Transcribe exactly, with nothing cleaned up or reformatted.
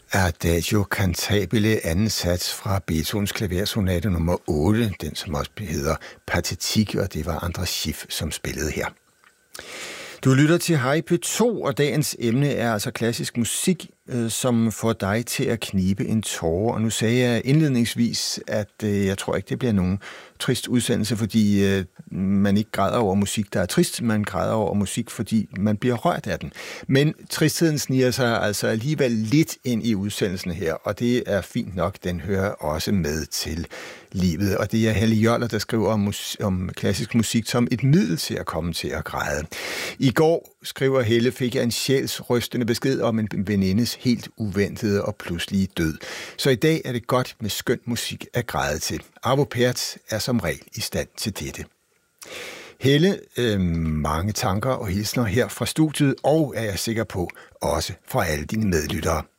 Adagio cantabile anden sats fra Beethovens klaversonate nummer otte, den som også hedder Pathetik, og det var Andras Schiff, som spillede her. Du lytter til Hej P to, og dagens emne er altså klassisk musik, øh, som får dig til at knibe en tåre. Og nu sagde jeg indledningsvis, at øh, jeg tror ikke, det bliver nogen trist udsendelse, fordi øh, man ikke græder over musik, der er trist. Man græder over musik, fordi man bliver rørt af den. Men tristheden sniger sig altså alligevel lidt ind i udsendelsen her, og det er fint nok. Den hører også med til livet. Og det er Helle Jøller, der skriver om, mus- om klassisk musik som et middel til at komme til at græde. I går, skriver Helle, fik jeg en sjælsrystende besked om en venindes helt uventede og pludselige død. Så i dag er det godt med skøn musik at græde til. Arvo Pärt er som regel i stand til dette. Helle, øh, mange tanker og hilsner her fra studiet, og er jeg sikker på, også fra alle dine medlyttere.